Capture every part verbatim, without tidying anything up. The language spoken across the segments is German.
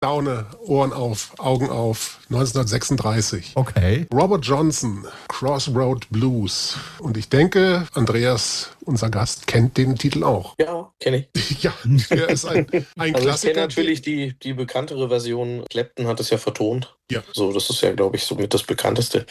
Laune, Ohren auf, Augen auf, neunzehnhundertsechsunddreißig. Okay. Robert Johnson, Crossroad Blues. Und ich denke, Andreas, unser Gast, kennt den Titel auch. Ja, kenne ich. Ja, er ist ein, ein also Klassiker. Ich kenne natürlich die, die bekanntere Version. Clapton hat es ja vertont. Ja. So, das ist ja, glaube ich, somit das bekannteste.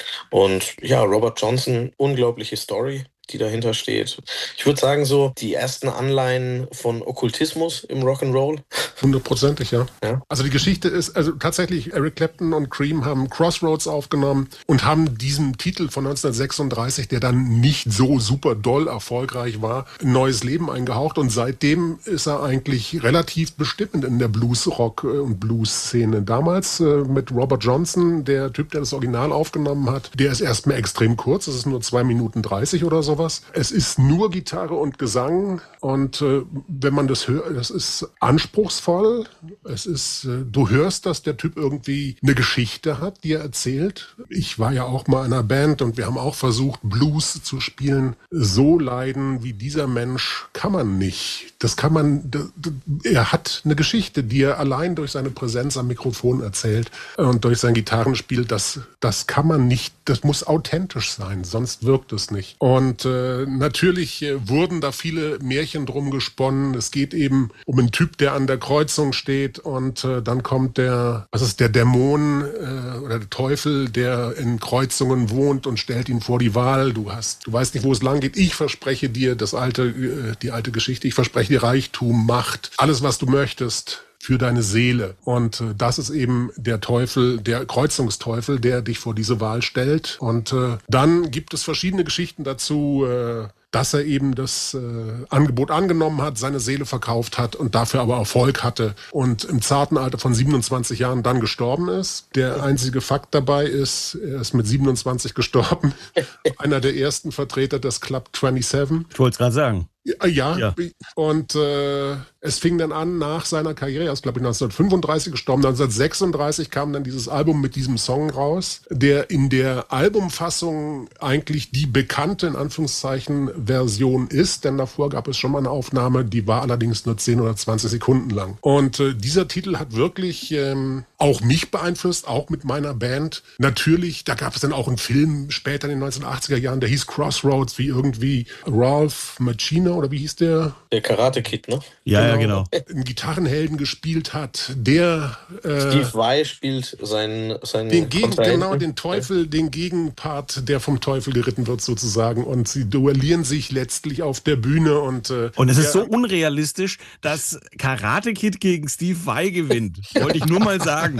Und ja, Robert Johnson, unglaubliche Story, die dahinter steht. Ich würde sagen, so die ersten Anleihen von Okkultismus im Rock'n'Roll. Hundertprozentig, ja. ja. Also die Geschichte ist, also tatsächlich, Eric Clapton und Cream haben Crossroads aufgenommen und haben diesem Titel von neunzehnhundertsechsunddreißig, der dann nicht so super doll erfolgreich war, ein neues Leben eingehaucht. Und seitdem ist er eigentlich relativ bestimmend in der Blues-Rock- und Blues-Szene. Damals äh, mit Robert Johnson, der Typ, der das Original aufgenommen hat, der ist erstmal extrem kurz, das ist nur zwei Minuten dreißig oder sowas. Es ist nur Gitarre und Gesang und äh, wenn man das hört, das ist anspruchsvoll. Es ist, äh, du hörst, dass der Typ irgendwie eine Geschichte hat, die er erzählt. Ich war ja auch mal in einer Band und wir haben auch versucht, Blues zu spielen. So leiden wie dieser Mensch kann man nicht. Das kann man, d- d- er hat eine Geschichte, die er allein durch seine Präsenz am Mikrofon erzählt und durch sein Gitarrenspiel. Das, das kann man nicht, das muss authentisch sein, sonst wirkt es nicht. Und äh, natürlich äh, wurden da viele Märchen drum gesponnen. Es geht eben um einen Typ, der an der Kreuzung steht und äh, dann kommt der, was ist der Dämon äh, oder der Teufel, der in Kreuzungen wohnt und stellt ihn vor die Wahl. Du hast, du weißt nicht, wo es lang geht. Ich verspreche dir das alte, äh, die alte Geschichte. Ich verspreche dir Reichtum, Macht, alles, was du möchtest für deine Seele. Und äh, das ist eben der Teufel, der Kreuzungsteufel, der dich vor diese Wahl stellt. Und äh, dann gibt es verschiedene Geschichten dazu, äh, dass er eben das äh, Angebot angenommen hat, seine Seele verkauft hat und dafür aber Erfolg hatte und im zarten Alter von siebenundzwanzig Jahren dann gestorben ist. Der einzige Fakt dabei ist, er ist mit siebenundzwanzig gestorben. Einer der ersten Vertreter des Club siebenundzwanzig. Ich wollte es gerade sagen. Ja, Ja. und äh, es fing dann an nach seiner Karriere, er ist glaube ich neunzehnhundertfünfunddreißig gestorben, neunzehnhundertsechsunddreißig kam dann dieses Album mit diesem Song raus, der in der Albumfassung eigentlich die bekannte, in Anführungszeichen, Version ist, denn davor gab es schon mal eine Aufnahme, die war allerdings nur zehn oder zwanzig Sekunden lang. Und äh, dieser Titel hat wirklich ähm, auch mich beeinflusst, auch mit meiner Band. Natürlich, da gab es dann auch einen Film später in den neunzehnhundertachtziger Jahren, der hieß Crossroads, wie irgendwie Ralph Macchino oder wie hieß der? Der Karate Kid, ne? Ja, ja, genau. Einen Gitarrenhelden gespielt hat, der äh, Steve Vai spielt seinen, seinen den Gegen, Kontrahenten. genau den Teufel, den Gegenpart, der vom Teufel geritten wird sozusagen, und sie duellieren sich letztlich auf der Bühne und äh, Und es ist der- so unrealistisch, dass Karate Kid gegen Steve Vai gewinnt. Wollte ich nur mal sagen.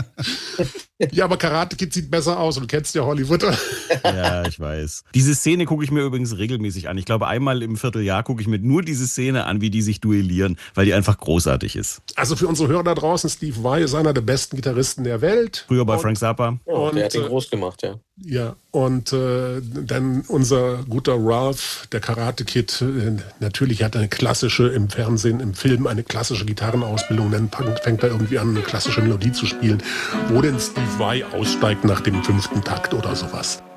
ja, aber Karate Kid sieht besser aus und du kennst ja Hollywood. Ja, ich weiß. Diese Szene gucke ich mir übrigens regelmäßig an. Ich glaube, einmal im Vierteljahr gucke ich mir nur diese Szene an, wie die sich duellieren, weil die einfach großartig ist. Also für unsere Hörer da draußen, Steve Vai ist einer der besten Gitarristen der Welt. Früher bei Und- Frank Zappa. Ja, Und, der hat ihn äh, groß gemacht, ja. Ja, und äh, dann unser guter Ralph, der Karate Kid, äh, natürlich hat er eine klassische, im Fernsehen, im Film eine klassische Gitarrenausbildung, dann fängt er irgendwie an, eine klassische Melodie zu spielen, wo denn Steve Vai aussteigt nach dem fünften Takt oder sowas.